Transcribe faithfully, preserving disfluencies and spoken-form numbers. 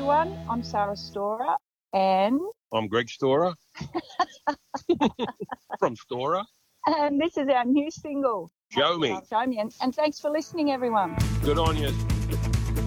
everyone. I'm Sarah Storer and... I'm Greg Storer from Storer. And this is our new single. Show Me. Show Me. And, and thanks for listening, everyone. Good on you.